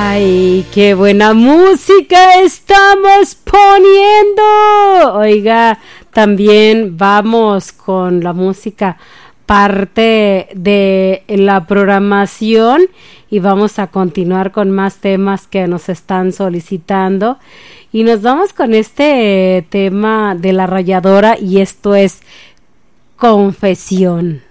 Ay, qué buena música estamos poniendo. Oiga, también vamos con la música parte de la programación y vamos a continuar con más temas que nos están solicitando. Y nos vamos con este tema de La Arrolladora y esto es Confesión.